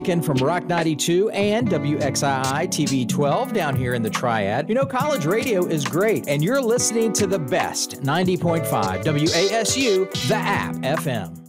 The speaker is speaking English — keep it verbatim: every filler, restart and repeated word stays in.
From Rock ninety-two and W X I I T V twelve down here in the Triad. You know, college radio is great, and you're listening to the best ninety point five W A S U, the app F M.